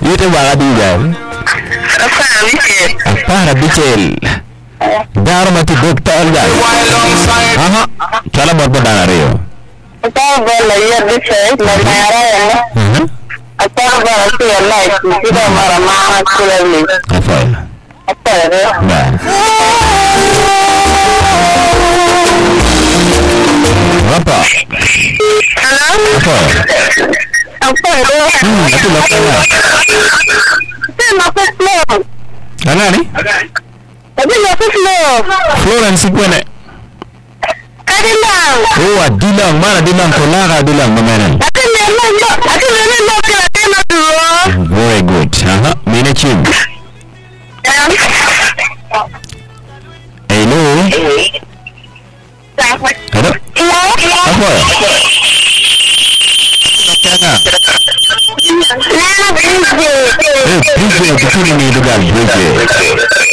Ite bagadigan. Para bichel. Dar mati dokta alga. Aha. Chala barbadana reo. Apa bola ya bichel la mara ya. Apa bola tu ya like tidak marah kulali. Apa? Apa ya? Nah. Apa? Halo? Apa? Apa itu? Itu apa? Itu apa flow? Ana ni? Tapi apa flow? Florence Kwene. Adilang. Oh, Adilang. Mana Adilang? Kolara Adilang mana? Aku memang kena tema dulu. Very good. Aha. Mina Chim. Hello. Hello. Apa? Kenapa? Bridge. Bridge ni juga bridge.